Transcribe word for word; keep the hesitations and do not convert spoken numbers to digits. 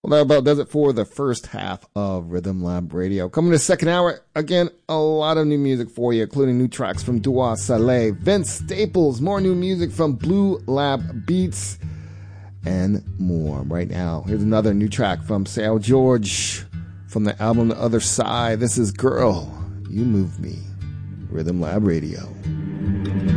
Well, that about does it for the first half of Rhythm Lab Radio. Coming to the second hour, again, a lot of new music for you, including new tracks from Dua Saleh, Vince Staples, more new music from Blue Lab Beats, and more. Right now, here's another new track from Sal George from the album The Other Side. This is Girl, You Move Me. Rhythm Lab Radio.